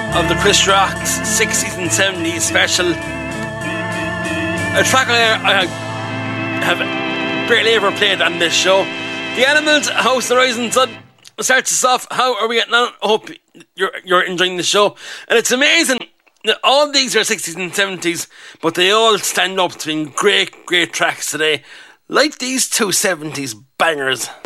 of the Chris Rock's 60s and 70s special. A track I have barely ever played on this show. The Animals, House of the Rising Sun, starts us off. How are we getting on? I hope you're enjoying the show. And it's amazing that all these are 60s and 70s, but they all stand up to being great tracks today. Like these two 70s bangers.